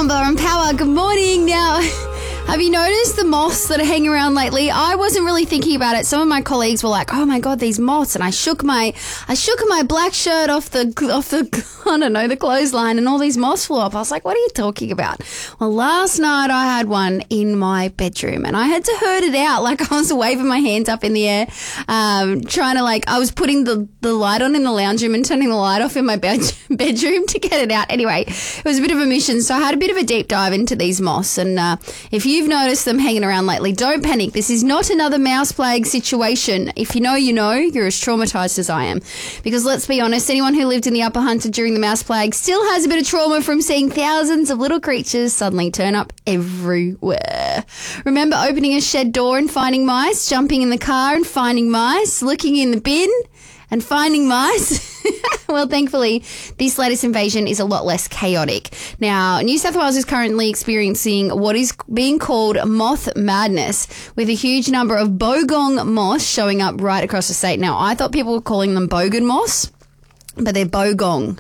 Amber on Power. Good morning. Now, have you noticed the moths that are hanging around lately? I wasn't really thinking about it. Some of my colleagues were like, "Oh my God, these moths!" And I shook my black shirt off the I don't know, the clothesline, and all these moths flew up. I was like, "What are you talking about?" Well, last night I had one in my bedroom, and I had to herd it out. Like I was waving my hands up in the air, trying to I was putting the light on in the lounge room and turning the light off in my bedroom to get it out. Anyway, it was a bit of a mission, so I had a bit of a deep dive into these moths, and if you've noticed them hanging around lately, don't panic. This is not another mouse plague situation. If you know, you know. You're as traumatized as I am. Because let's be honest, anyone who lived in the Upper Hunter during the mouse plague still has a bit of trauma from seeing thousands of little creatures suddenly turn up everywhere. Remember opening a shed door and finding mice, jumping in the car and finding mice, looking in the bin and finding mice? Well, thankfully, this latest invasion is a lot less chaotic. Now, New South Wales is currently experiencing what is being called moth madness, with a huge number of bogong moths showing up right across the state. Now, I thought people were calling them bogan moths, but they're bogong.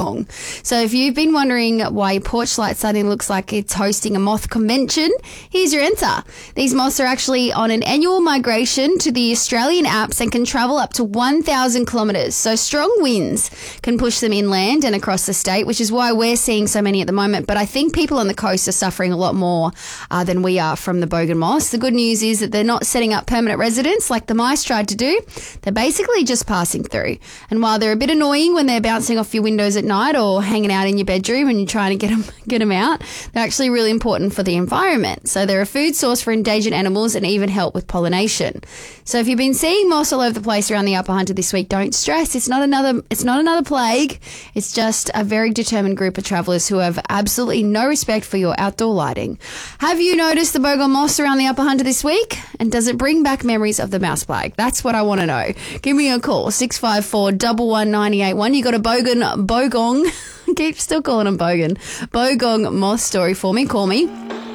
So if you've been wondering why your porch light suddenly looks like it's hosting a moth convention, here's your answer. These moths are actually on an annual migration to the Australian Alps and can travel up to 1,000 kilometres. So strong winds can push them inland and across the state, which is why we're seeing so many at the moment. But I think people on the coast are suffering a lot more than we are from the bogan moths. The good news is that they're not setting up permanent residence like the mice tried to do. They're basically just passing through. And while they're a bit annoying when they're bouncing off your windows at night or hanging out in your bedroom and you're trying to get them out, they're actually really important for the environment. So they're a food source for endangered animals and even help with pollination. So if you've been seeing moths all over the place around the Upper Hunter this week, don't stress. It's not another plague. It's just a very determined group of travellers who have absolutely no respect for your outdoor lighting. Have you noticed the bogong moths around the Upper Hunter this week? And does it bring back memories of the mouse plague? That's what I want to know. Give me a call, 654 11981. You got a bogong, keep still calling them bogong moth story for me. Call me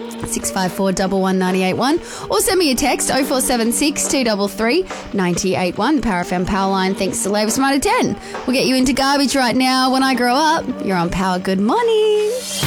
654 11981 or send me a text 0476 233 981. The Power FM Power Line, thanks to Labour Smarter 10. We'll get you into garbage right now. When I grow up, you're on Power. Good morning.